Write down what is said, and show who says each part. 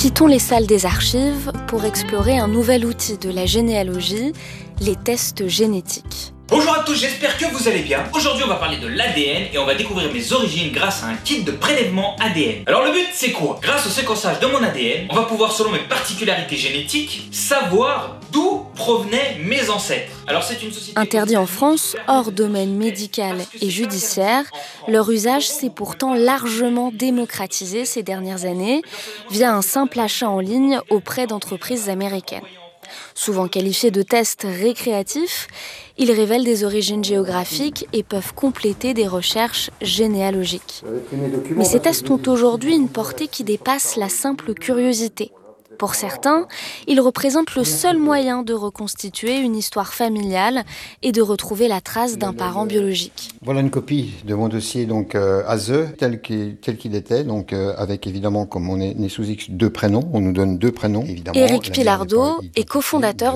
Speaker 1: Quittons les salles des archives pour explorer un nouvel outil de la généalogie, les tests génétiques.
Speaker 2: Bonjour à tous, j'espère que vous allez bien. Aujourd'hui on va parler de l'ADN et on va découvrir mes origines grâce à un kit de prélèvement ADN. Alors le but c'est quoi? Grâce au séquençage de mon ADN, on va pouvoir selon mes particularités génétiques, savoir d'où provenaient mes ancêtres. Alors c'est une société...
Speaker 1: Interdit en France, hors domaine médical et judiciaire, leur usage s'est pourtant largement démocratisé ces dernières années via un simple achat en ligne auprès d'entreprises américaines. Souvent qualifiés de tests récréatifs, ils révèlent des origines géographiques et peuvent compléter des recherches généalogiques. Mais ces tests ont aujourd'hui une portée qui dépasse la simple curiosité. Pour certains, ils représentent le seul moyen de reconstituer une histoire familiale et de retrouver la trace d'un parent biologique.
Speaker 3: Voilà une copie de mon dossier donc ASE tel qu'il était, donc avec évidemment comme on est né sous X deux prénoms, on nous donne deux prénoms.
Speaker 1: Éric Pilardeau est cofondateur